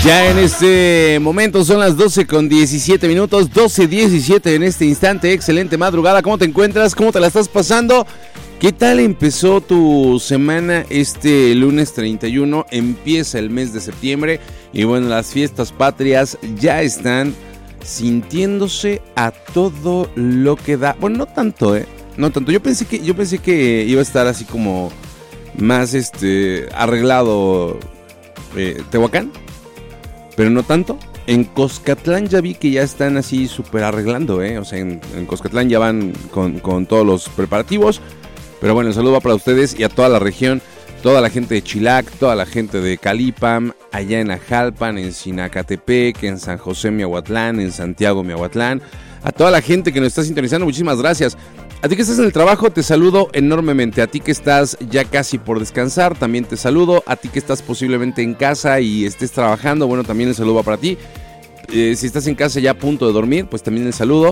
Ya en este momento son las 12:17, 12:17 en este instante. Excelente madrugada, ¿cómo te encuentras? ¿Cómo te la estás pasando? ¿Qué tal empezó tu semana este lunes 31? Empieza el mes de septiembre y bueno, las fiestas patrias ya están sintiéndose a todo lo que da. Bueno, no tanto, no tanto. Yo pensé que iba a estar así como más arreglado Tehuacán, pero no tanto. En Coscatlán ya vi que ya están así súper arreglando, o sea, en Coscatlán ya van con todos los preparativos. Pero bueno, el saludo va para ustedes y a toda la región, toda la gente de Chilac, toda la gente de Calipam, allá en Ajalpan, en Sinacatepec, en San José Miahuatlán, en Santiago Miahuatlán, a toda la gente que nos está sintonizando, muchísimas gracias. A ti que estás en el trabajo, te saludo enormemente. A ti que estás ya casi por descansar, también te saludo. A ti que estás posiblemente en casa y estés trabajando, bueno, también el saludo va para ti. Si estás en casa ya a punto de dormir, pues también el saludo.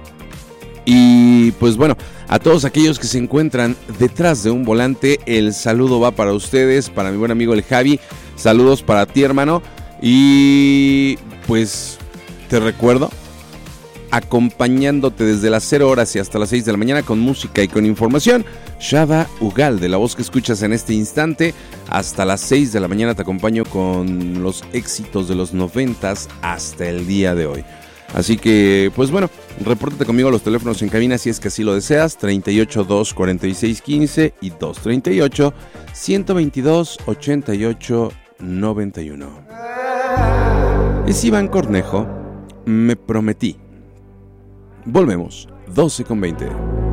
Y pues bueno, a todos aquellos que se encuentran detrás de un volante, el saludo va para ustedes, para mi buen amigo el Javi. Saludos para ti, hermano. Y pues te recuerdo, acompañándote desde las 0 horas y hasta las 6 de la mañana con música y con información, Shada Ugalde, la voz que escuchas en este instante. Hasta las 6 de la mañana te acompaño con los éxitos de los 90s hasta el día de hoy. Así que, pues bueno, repórtate conmigo a los teléfonos en cabina si es que así lo deseas, 38 2 46 15 y 238 122 88 91. Es Iván Cornejo, Me Prometí. Volvemos, 12:20.